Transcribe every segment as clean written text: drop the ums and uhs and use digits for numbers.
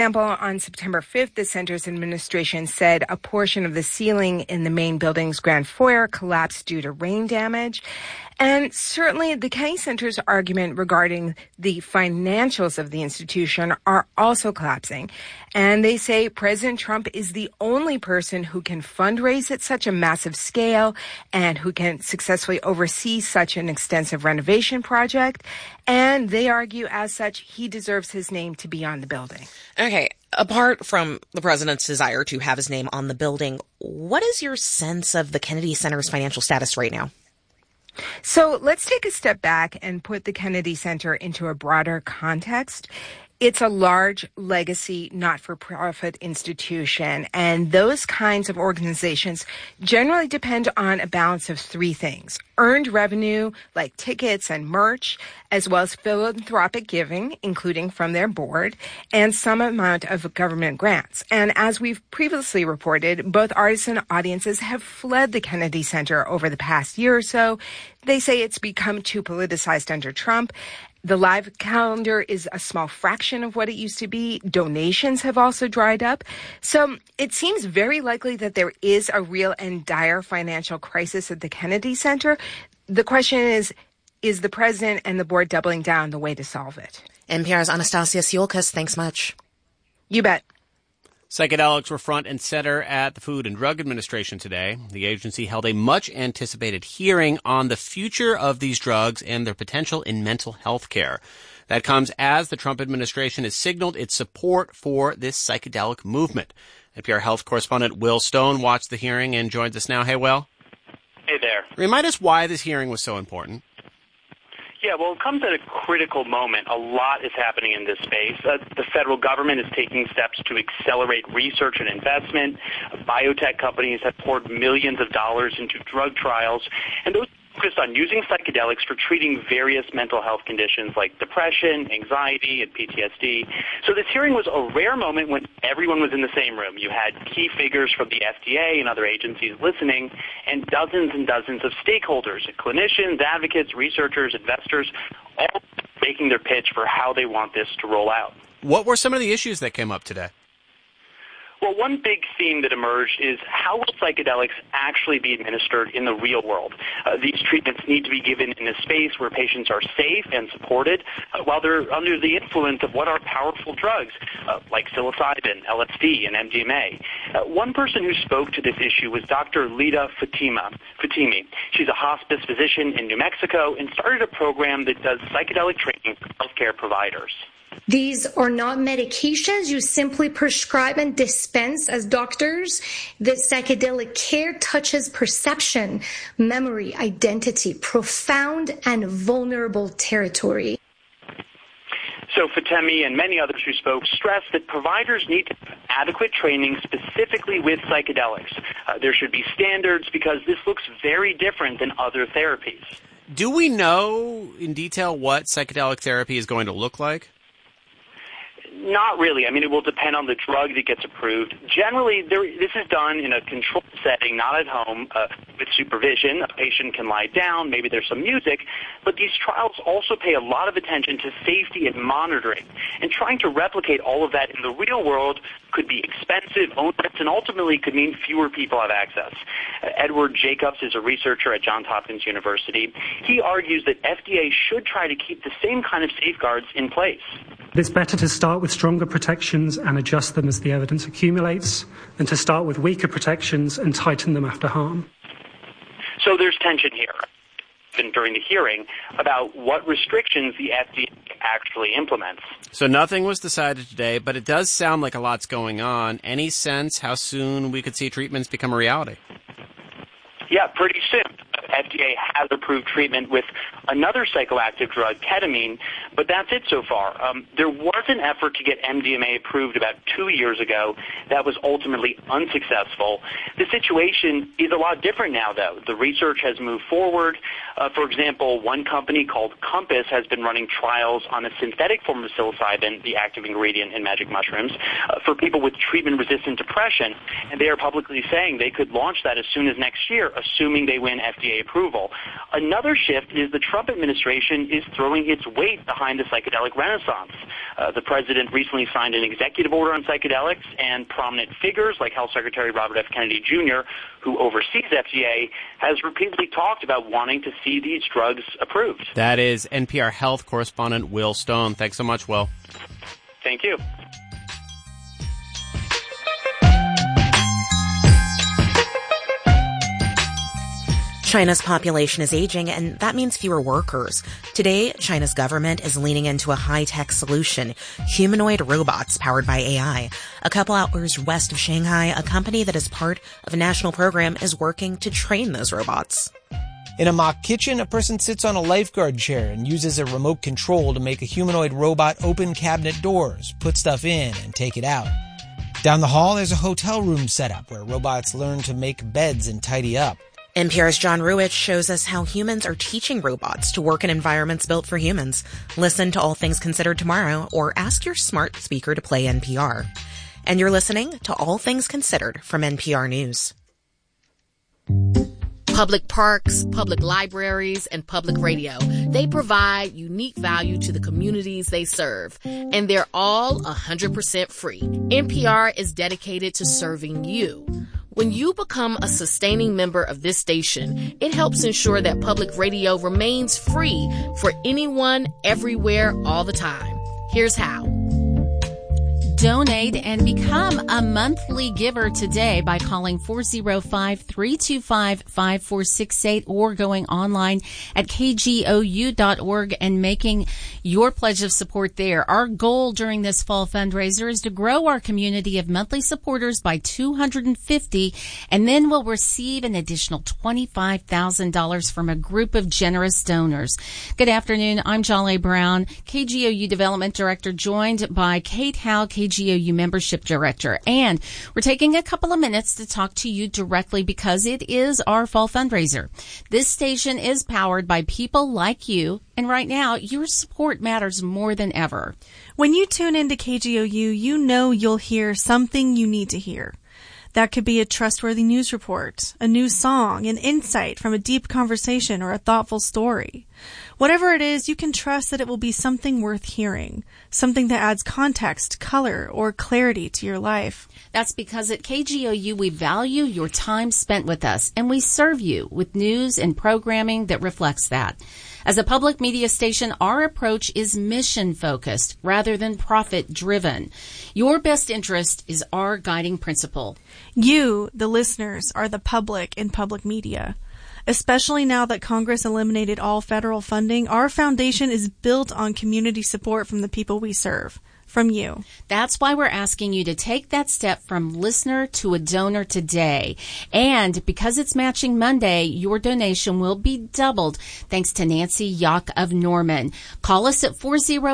example, on September 5th, the center's administration said a portion of the ceiling in the main building's ground foyer collapsed due to rain damage. And certainly the Kennedy Center's argument regarding the financials of the institution are also collapsing. And they say President Trump is the only person who can fundraise at such a massive scale and who can successfully oversee such an extensive renovation project. And they argue, as such, he deserves his name to be on the building. Okay, apart from the president's desire to have his name on the building, what is your sense of the Kennedy Center's financial status right now? So let's take a step back and put the Kennedy Center into a broader context. It's a large legacy, not-for-profit institution, and those kinds of organizations generally depend on a balance of three things: earned revenue, like tickets and merch, as well as philanthropic giving, including from their board, and some amount of government grants. And as we've previously reported, both artists and audiences have fled the Kennedy Center over the past year or so. They say it's become too politicized under Trump. The live calendar is a small fraction of what it used to be. Donations have also dried up. So it seems very likely that there is a real and dire financial crisis at the Kennedy Center. The question is the president and the board doubling down the way to solve it? NPR's Anastasia Siolkas, thanks much. You bet. Psychedelics were front and center at the Food and Drug Administration today. The agency held a much-anticipated hearing on the future of these drugs and their potential in mental health care. That comes as the Trump administration has signaled its support for this psychedelic movement. NPR health correspondent Will Stone watched the hearing and joins us now. Hey, Will. Hey there. Remind us why this hearing was so important. Yeah, well, it comes at a critical moment. A lot is happening in this space. The federal government is taking steps to accelerate research and investment. Biotech companies have poured millions of dollars into drug trials, and those focused on using psychedelics for treating various mental health conditions like depression, anxiety, and PTSD. So this hearing was a rare moment when everyone was in the same room. You had key figures from the FDA and other agencies listening, and dozens of stakeholders, clinicians, advocates, researchers, investors, all making their pitch for how they want this to roll out. What were some of the issues that came up today? Well, one big theme that emerged is how will psychedelics actually be administered in the real world? These treatments need to be given in a space where patients are safe and supported while they're under the influence of what are powerful drugs like psilocybin, LSD, and MDMA. One person who spoke to this issue was Dr. Lida Fatimi. She's a hospice physician in New Mexico and started a program that does psychedelic training for healthcare providers. These are not medications you simply prescribe and dispense as doctors. The psychedelic care touches perception, memory, identity, profound and vulnerable territory. So Fatemi and many others who spoke stressed that providers need to have adequate training specifically with psychedelics. There should be standards because this looks very different than other therapies. Do we know in detail what psychedelic therapy is going to look like? Not really. I mean, it will depend on the drug that gets approved. Generally, this is done in a controlled setting, not at home, with supervision. A patient can lie down, maybe there's some music, but these trials also pay a lot of attention to safety and monitoring. And trying to replicate all of that in the real world could be expensive, onerous, and ultimately could mean fewer people have access. Edward Jacobs is a researcher at Johns Hopkins University. He argues that FDA should try to keep the same kind of safeguards in place. It's better to start with stronger protections and adjust them as the evidence accumulates than to start with weaker protections and tighten them after harm. So there's tension here during the hearing about what restrictions the FDA actually implements. So nothing was decided today, but it does sound like a lot's going on. Any sense how soon we could see treatments become a reality? Yeah, pretty soon. FDA has approved treatment with another psychoactive drug, ketamine, but that's it so far. There was an effort to get MDMA approved about 2 years ago. That was ultimately unsuccessful. The situation is a lot different now, though. The research has moved forward. For example, one company called Compass has been running trials on a synthetic form of psilocybin, the active ingredient in magic mushrooms, for people with treatment-resistant depression, and they are publicly saying they could launch that as soon as next year, assuming they win FDA approval. Another shift is the Trump administration is throwing its weight behind the psychedelic renaissance. The president recently signed an executive order on psychedelics, and prominent figures like Health Secretary Robert F. Kennedy Jr., who oversees FDA, has repeatedly talked about wanting to see these drugs approved. That is NPR Health correspondent Will Stone. Thanks so much, Will. Thank you. China's population is aging, and that means fewer workers. Today, China's government is leaning into a high-tech solution, humanoid robots powered by AI. A couple hours west of Shanghai, a company that is part of a national program is working to train those robots. In a mock kitchen, a person sits on a lifeguard chair and uses a remote control to make a humanoid robot open cabinet doors, put stuff in, and take it out. Down the hall, there's a hotel room setup where robots learn to make beds and tidy up. NPR's John Ruwitch shows us how humans are teaching robots to work in environments built for humans. Listen to All Things Considered tomorrow, or ask your smart speaker to play NPR. And you're listening to All Things Considered from NPR News. Public parks, public libraries, and public radio. They provide unique value to the communities they serve, and they're all 100% free. NPR is dedicated to serving you. When you become a sustaining member of this station, it helps ensure that public radio remains free for anyone, everywhere, all the time. Here's how. Donate and become a monthly giver today by calling 405-325-5468 or going online at kgou.org and making your pledge of support there. Our goal during this fall fundraiser is to grow our community of monthly supporters by 250, and then we'll receive an additional $25,000 from a group of generous donors. Good afternoon. I'm Jolly Brown, KGOU Development Director, joined by Kate Howe, KGOU Membership Director. And we're taking a couple of minutes to talk to you directly because it is our fall fundraiser. This station is powered by people like you, and right now, your support matters more than ever. When you tune into KGOU, you know you'll hear something you need to hear. That could be a trustworthy news report, a new song, an insight from a deep conversation, or a thoughtful story. Whatever it is, you can trust that it will be something worth hearing, something that adds context, color, or clarity to your life. That's because at KGOU, we value your time spent with us, and we serve you with news and programming that reflects that. As a public media station, our approach is mission-focused rather than profit-driven. Your best interest is our guiding principle. You, the listeners, are the public in public media. Especially now that Congress eliminated all federal funding, our foundation is built on community support from the people we serve. From you. That's why we're asking you to take that step from listener to a donor today. And because it's Matching Monday, your donation will be doubled thanks to Nancy Yock of Norman. Call us at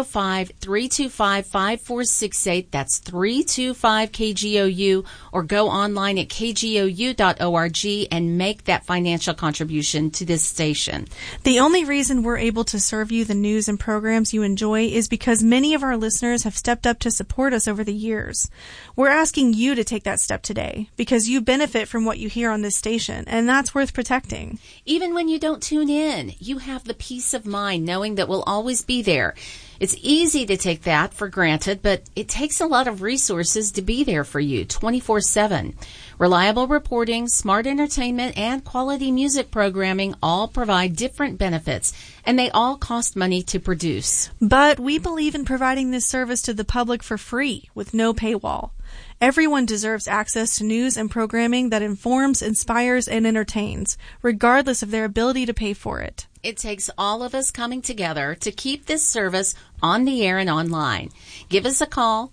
405-325-5468. That's 325-KGOU, or go online at kgou.org and make that financial contribution to this station. The only reason we're able to serve you the news and programs you enjoy is because many of our listeners have stepped up to support us over the years. We're asking you to take that step today because you benefit from what you hear on this station, and that's worth protecting. Even when you don't tune in, you have the peace of mind knowing that we'll always be there. It's easy to take that for granted, but it takes a lot of resources to be there for you 24/7. Reliable reporting, smart entertainment, and quality music programming all provide different benefits, and they all cost money to produce. But we believe in providing this service to the public for free with no paywall. Everyone deserves access to news and programming that informs, inspires, and entertains, regardless of their ability to pay for it. It takes all of us coming together to keep this service on the air and online. Give us a call,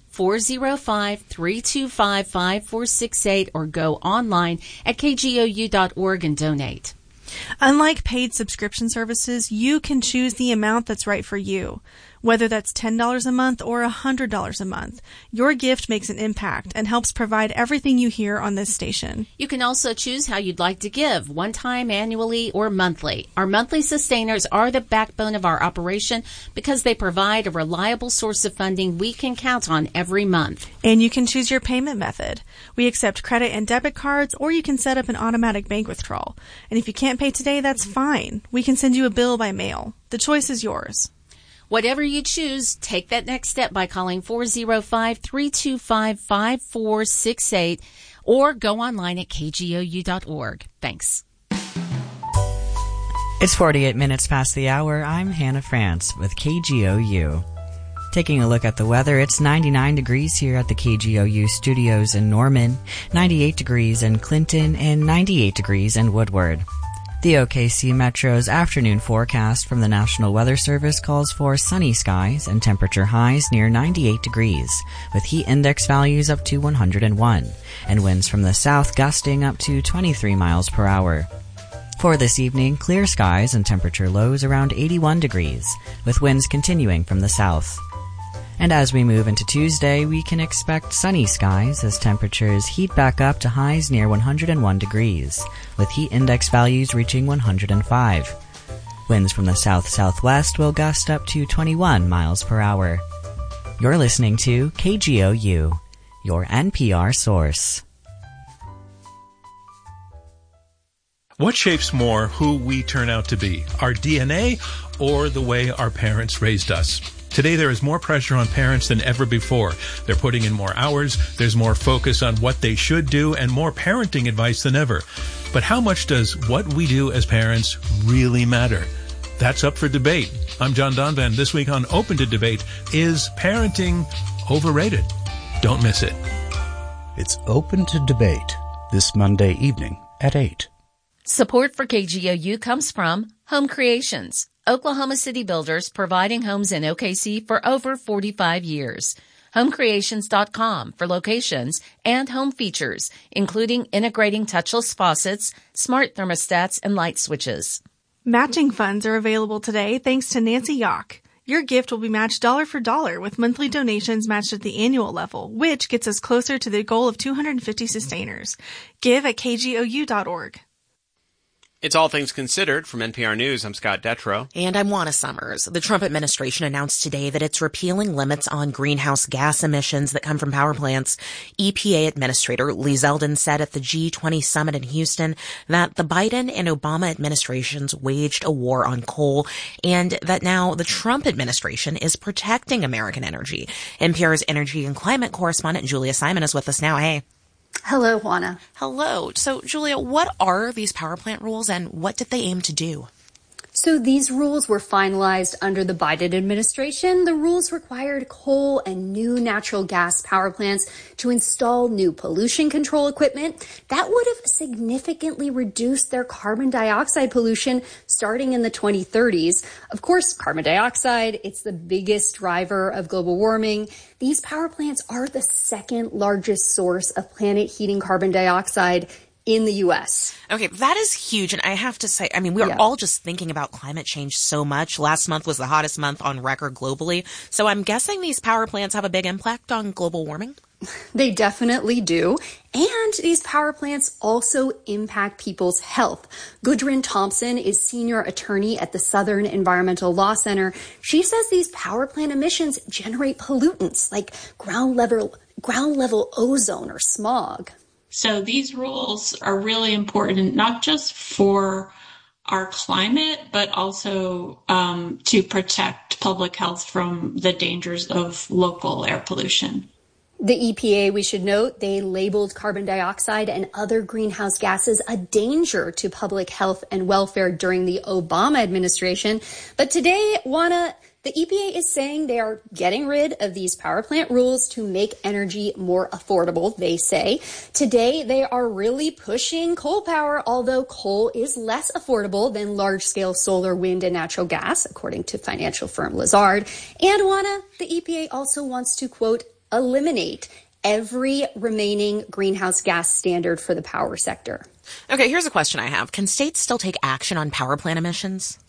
405-325-5468, or go online at kgou.org and donate. Unlike paid subscription services, you can choose the amount that's right for you. Whether that's $10 a month or $100 a month, your gift makes an impact and helps provide everything you hear on this station. You can also choose how you'd like to give, one time, annually, or monthly. Our monthly sustainers are the backbone of our operation because they provide a reliable source of funding we can count on every month. And you can choose your payment method. We accept credit and debit cards, or you can set up an automatic bank withdrawal. And if you can't pay today, that's fine. We can send you a bill by mail. The choice is yours. Whatever you choose, take that next step by calling 405-325-5468 or go online at kgou.org. Thanks. It's 48 minutes past the hour. I'm Hannah France with KGOU. Taking a look at the weather, it's 99 degrees here at the KGOU studios in Norman, 98 degrees in Clinton, and 98 degrees in Woodward. The OKC Metro's afternoon forecast from the National Weather Service calls for sunny skies and temperature highs near 98 degrees, with heat index values up to 101, and winds from the south gusting up to 23 miles per hour. For this evening, clear skies and temperature lows around 81 degrees, with winds continuing from the south. And as we move into Tuesday, we can expect sunny skies as temperatures heat back up to highs near 101 degrees, with heat index values reaching 105. Winds from the south-southwest will gust up to 21 miles per hour. You're listening to KGOU, your NPR source. What shapes more who we turn out to be, our DNA or the way our parents raised us? Today, there is more pressure on parents than ever before. They're putting in more hours, there's more focus on what they should do, and more parenting advice than ever. But how much does what we do as parents really matter? That's up for debate. I'm John Donvan. This week on Open to Debate, is parenting overrated? Don't miss it. It's Open to Debate this Monday evening at 8. Support for KGOU comes from Home Creations, Oklahoma City builders providing homes in OKC for over 45 years. HomeCreations.com for locations and home features, including integrating touchless faucets, smart thermostats, and light switches. Matching funds are available today thanks to Nancy Yock. Your gift will be matched dollar for dollar with monthly donations matched at the annual level, which gets us closer to the goal of 250 sustainers. Give at kgou.org. It's All Things Considered from NPR News. I'm Scott Detrow. And I'm Juana Summers. The Trump administration announced today that it's repealing limits on greenhouse gas emissions that come from power plants. EPA Administrator Lee Zeldin said at the G20 summit in Houston that the Biden and Obama administrations waged a war on coal and that now the Trump administration is protecting American energy. NPR's energy and climate correspondent Julia Simon is with us now. Hey. Hello, Juana. Hello. So, Julia, what are these power plant rules and what did they aim to do? So these rules were finalized under the Biden administration. The rules required coal and new natural gas power plants to install new pollution control equipment that would have significantly reduced their carbon dioxide pollution starting in the 2030s. Of course, carbon dioxide, it's the biggest driver of global warming. These power plants are the second largest source of planet heating carbon dioxide in the U.S. Okay, that is huge. And I have to say, I mean, we are all just thinking about climate change so much. Last month was the hottest month on record globally. So I'm guessing these power plants have a big impact on global warming? They definitely do. And these power plants also impact people's health. Gudrun Thompson is senior attorney at the Southern Environmental Law Center. She says these power plant emissions generate pollutants like ground level ozone or smog. So these rules are really important, not just for our climate, but also to protect public health from the dangers of local air pollution. The EPA, we should note, they labeled carbon dioxide and other greenhouse gases a danger to public health and welfare during the Obama administration. But today, Juana, the EPA is saying they are getting rid of these power plant rules to make energy more affordable, they say. Today, they are really pushing coal power, although coal is less affordable than large-scale solar, wind, and natural gas, according to financial firm Lazard. And, Juana, the EPA also wants to, quote, eliminate every remaining greenhouse gas standard for the power sector. Okay, here's a question I have. Can states still take action on power plant emissions?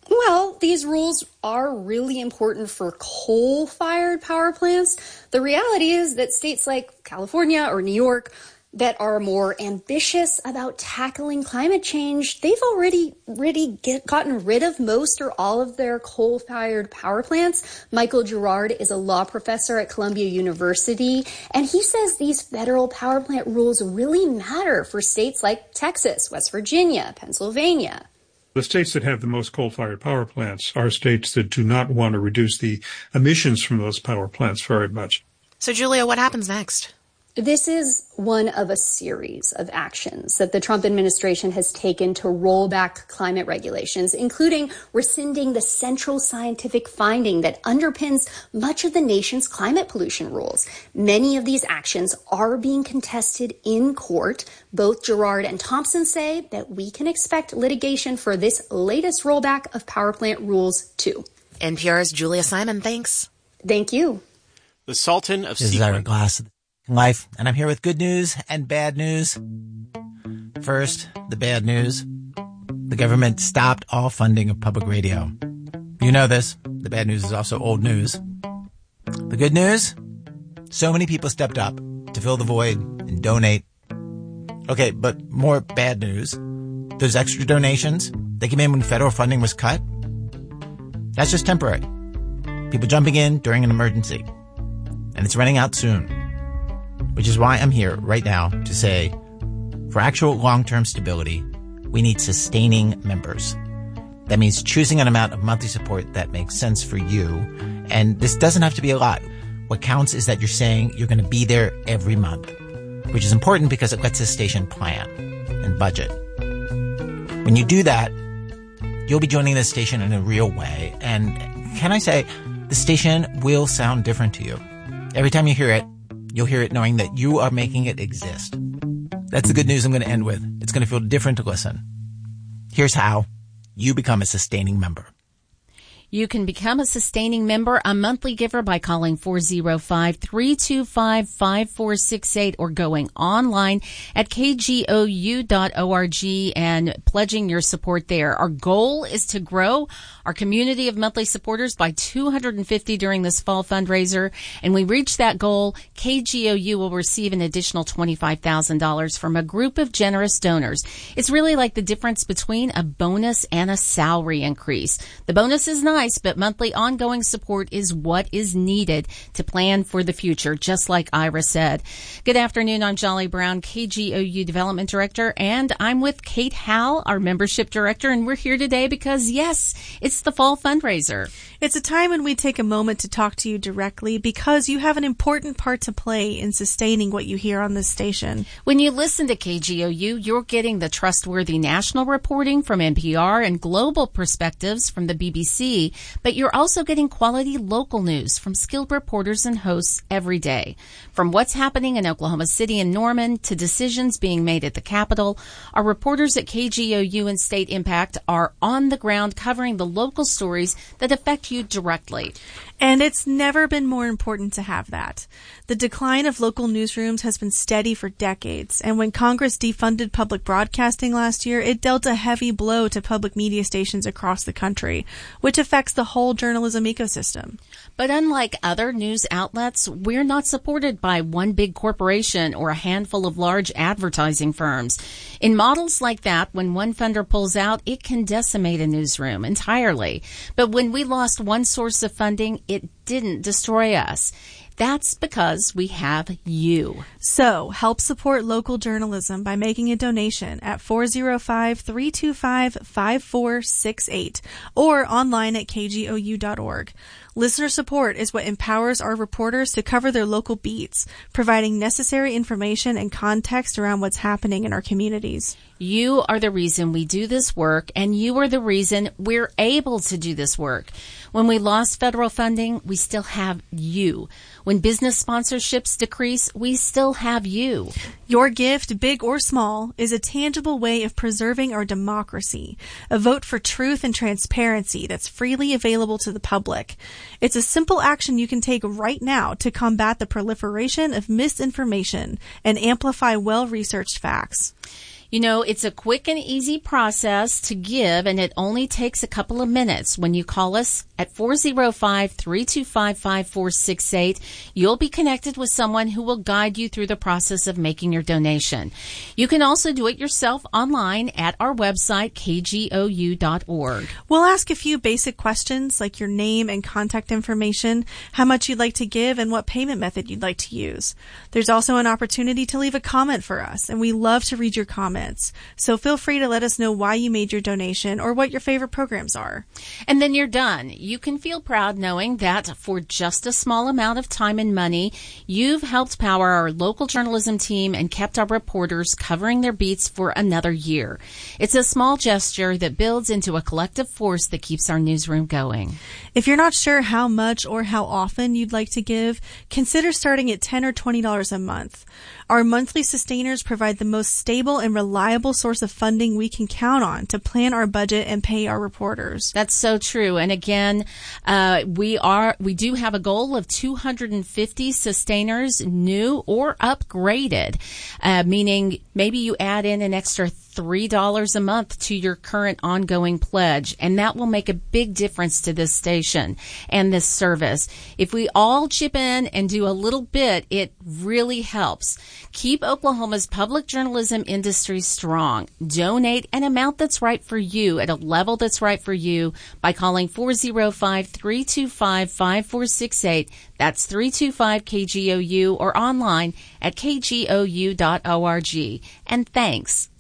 Well, these rules are really important for coal-fired power plants. The reality is that states like California or New York that are more ambitious about tackling climate change, they've already gotten rid of most or all of their coal-fired power plants. Michael Girard is a law professor at Columbia University, and he says these federal power plant rules really matter for states like Texas, West Virginia, Pennsylvania. The states that have the most coal-fired power plants are states that do not want to reduce the emissions from those power plants very much. So, Julia, what happens next? This is one of a series of actions that the Trump administration has taken to roll back climate regulations, including rescinding the central scientific finding that underpins much of the nation's climate pollution rules. Many of these actions are being contested in court. Both Girard and Thompson say that we can expect litigation for this latest rollback of power plant rules, too. NPR's Julia Simon, thanks. Thank you. The Sultan of This is Ira Glass of Life, and I'm here with good news and bad news. First, the bad news. The government stopped all funding of public radio. You know this. The bad news is also old news. The good news? So many people stepped up to fill the void and donate. Okay, but more bad news. Those extra donations, they came in when federal funding was cut. That's just temporary. People jumping in during an emergency. And it's running out soon. Which is why I'm here right now to say, for actual long-term stability, we need sustaining members. That means choosing an amount of monthly support that makes sense for you. And this doesn't have to be a lot. What counts is that you're saying you're going to be there every month, which is important because it lets the station plan and budget. When you do that, you'll be joining the station in a real way. And can I say, the station will sound different to you. Every time you hear it, you'll hear it knowing that you are making it exist. That's the good news I'm going to end with. It's going to feel different to listen. Here's how you become a sustaining member. You can become a sustaining member, a monthly giver, by calling 405-325-5468 or going online at kgou.org and pledging your support there. Our goal is to grow our community of monthly supporters by 250 during this fall fundraiser. And we reach that goal, KGOU will receive an additional $25,000 from a group of generous donors. It's really like the difference between a bonus and a salary increase. The bonus is nice, but monthly ongoing support is what is needed to plan for the future, just like Ira said. Good afternoon. I'm Jolly Brown, KGOU Development Director, and I'm with Kate Howell, our Membership Director, and we're here today because, yes, it's the fall fundraiser. It's a time when we take a moment to talk to you directly because you have an important part to play in sustaining what you hear on this station. When you listen to KGOU, you're getting the trustworthy national reporting from NPR and global perspectives from the BBC, but you're also getting quality local news from skilled reporters and hosts every day. From what's happening in Oklahoma City and Norman to decisions being made at the Capitol, our reporters at KGOU and State Impact are on the ground covering the local stories that affect you directly. And it's never been more important to have that. The decline of local newsrooms has been steady for decades, and when Congress defunded public broadcasting last year, it dealt a heavy blow to public media stations across the country, which affects the whole journalism ecosystem. But unlike other news outlets, we're not supported by one big corporation or a handful of large advertising firms. In models like that, when one funder pulls out, it can decimate a newsroom entirely. But when we lost one source of funding, it didn't destroy us. That's because we have you. So help support local journalism by making a donation at 405-325-5468 or online at kgou.org. Listener support is what empowers our reporters to cover their local beats, providing necessary information and context around what's happening in our communities. You are the reason we do this work, and you are the reason we're able to do this work. When we lost federal funding, we still have you. When business sponsorships decrease, we still have you. Your gift, big or small, is a tangible way of preserving our democracy, a vote for truth and transparency that's freely available to the public. It's a simple action you can take right now to combat the proliferation of misinformation and amplify well-researched facts. You know, it's a quick and easy process to give, and it only takes a couple of minutes. When you call us at 405-325-5468, you'll be connected with someone who will guide you through the process of making your donation. You can also do it yourself online at our website, kgou.org. We'll ask a few basic questions like your name and contact information, how much you'd like to give, and what payment method you'd like to use. There's also an opportunity to leave a comment for us, and we love to read your comments. So feel free to let us know why you made your donation or what your favorite programs are. And then you're done. You can feel proud knowing that for just a small amount of time and money, you've helped power our local journalism team and kept our reporters covering their beats for another year. It's a small gesture that builds into a collective force that keeps our newsroom going. If you're not sure how much or how often you'd like to give, consider starting at $10 or $20 a month. Our monthly sustainers provide the most stable and reliable source of funding we can count on to plan our budget and pay our reporters. That's so true. And again, we do have a goal of 250 sustainers, new or upgraded, meaning maybe you add in an extra $3 a month to your current ongoing pledge, and that will make a big difference to this station and this service. If we all chip in and do a little bit, it really helps. Keep Oklahoma's public journalism industry strong. Donate an amount that's right for you at a level that's right for you by calling 405-325-5468. That's 325-KGOU or online at kgou.org. And thanks.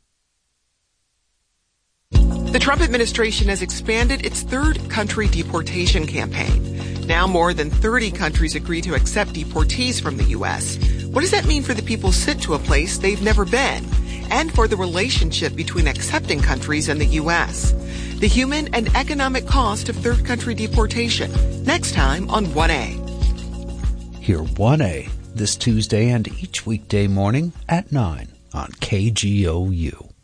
The Trump administration has expanded its third country deportation campaign. Now more than 30 countries agree to accept deportees from the U.S. What does that mean for the people sent to a place they've never been? And for the relationship between accepting countries and the U.S.? The human and economic cost of third country deportation. Next time on 1A. Hear 1A this Tuesday and each weekday morning at 9 on KGOU.